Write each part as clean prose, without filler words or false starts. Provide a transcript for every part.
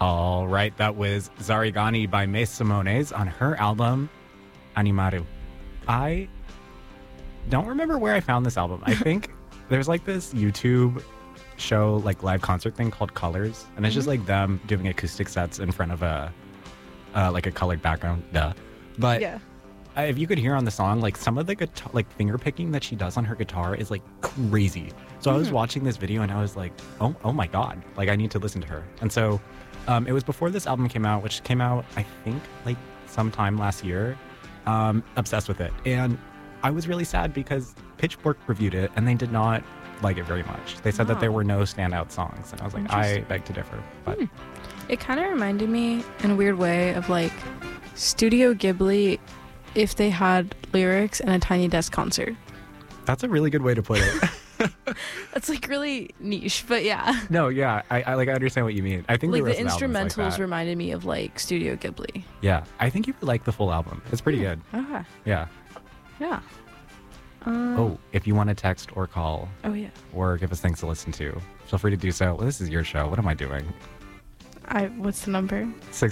All right, that was Zarigani by May Simones on her album Animaru. I don't remember where I found this album. I think there's like this YouTube show, like live concert thing called Colors, and it's just like them doing acoustic sets in front of a like a colored background. But Yeah. if you could hear on the song, like some of the guitar, like finger picking that she does on her guitar is like crazy. So I was watching this video and I was like, oh my God, like I need to listen to her. And so it was before this album came out, which came out, I think, like sometime last year. Obsessed with it. And I was really sad because Pitchfork reviewed it and they did not like it very much. They said that there were no standout songs. And I was like, I beg to differ. But It kind of reminded me in a weird way of like Studio Ghibli if they had lyrics and a Tiny Desk concert. that's a really good way to put it. That's like really niche, but yeah. No, yeah, I understand what you mean. I think Like the rest of album is instrumentals like that. reminded me of like Studio Ghibli. Yeah, I think you would like the full album. It's pretty good. Okay. Yeah. Yeah. Oh, if you want to text or call Oh yeah. or give us things to listen to, feel free to do so. Well, this is your show. What am I doing? What's the number?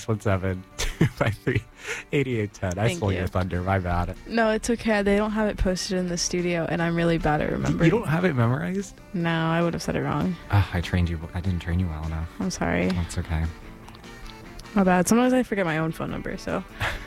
617-253-8810. I Thank stole you. your thunder. My bad. No, it's okay. They don't have it posted in the studio, and I'm really bad at remembering. You don't have it memorized? No, I would have said it wrong. I trained you. I didn't train you well enough. I'm sorry. That's okay. My bad. Sometimes I forget my own phone number, so.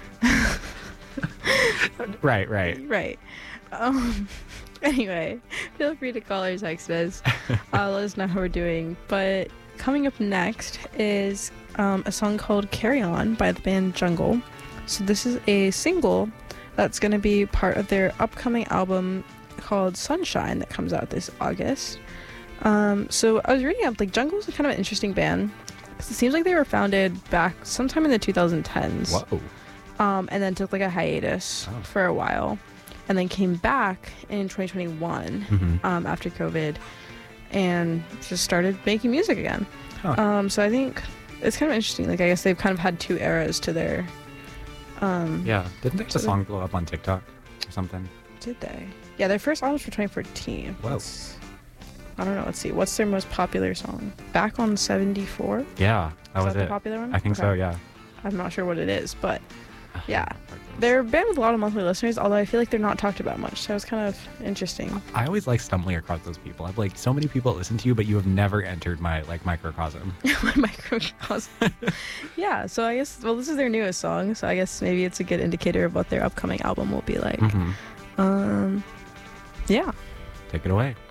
Right. Right. Anyway, feel free to call or text us. Let us know how we're doing. But coming up next is a song called Carry On by the band Jungle. So this is a single that's going to be part of their upcoming album called Sunshine that comes out this August. So I was reading up, like Jungle's kind of an interesting band. 'Cause it seems like they were founded back sometime in the 2010s. Whoa. And then took like a hiatus for a while, and then came back in 2021 after COVID, and just started making music again. So I think it's kind of interesting. Like I guess they've kind of had two eras to their. Yeah. Didn't the song blow up on TikTok or something? Did they? Yeah, their first album was from 2014. Whoa. I don't know. Let's see. What's their most popular song? Back on 74. Yeah, that was that the it. popular one? I think so. Okay. Yeah. I'm not sure what it is, but yeah. They're a band with a lot of monthly listeners, although I feel like they're not talked about much, so it's kind of interesting. I always like stumbling across those people. I've like so many people that listen to you, but you have never entered my like microcosm. My microcosm. Yeah, so I guess, well, this is their newest song, so I guess maybe it's a good indicator of what their upcoming album will be like. Yeah. Take it away.